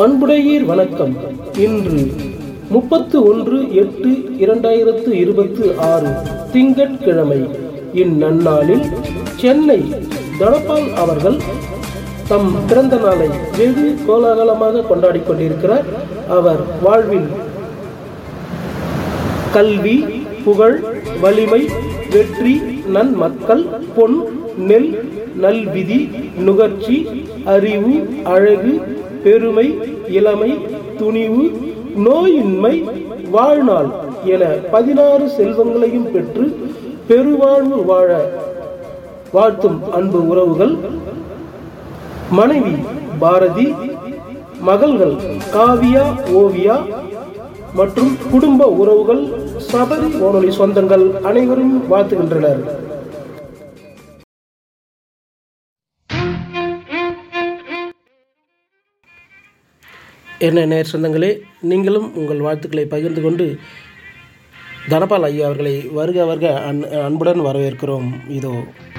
அன்புடையீர் வணக்கம். இன்று 31/8/2026 திங்கட்கிழமை. இந்நன்னாளில் சென்னை தனபால் அவர்கள் தம் பிறந்த நாளை வெகு கோலாகலமாக கொண்டாடி கொண்டிருக்கிறார். அவர் வாழ்வில் கல்வி, புகழ், வலிமை, வெற்றி, நன்மக்கள், பொன், நெல், நல்விதி, நுகர்ச்சி, அறிவு, அழகு, பெருமை, இளமை, துணிவு, நோயின்மை, வாழ்நாள் என 16 செல்வங்களையும் பெற்று பெருவாழ்வு வாழ வாழ்த்தும் அன்பு உறவுகள். மனைவி பாரதி, மகள்கள் காவியா, ஓவியா மற்றும் குடும்ப உறவுகள், சபரி வானொலி சொந்தங்கள் அனைவரும் வாழ்த்துகின்றனர். என்ன நேர் சொந்தங்களே, நீங்களும் உங்கள் வாழ்த்துக்களை பகிர்ந்து கொண்டு தனபால் ஐயா அவர்களை வருக வருக அன்புடன் வரவேற்கிறோம். இதோ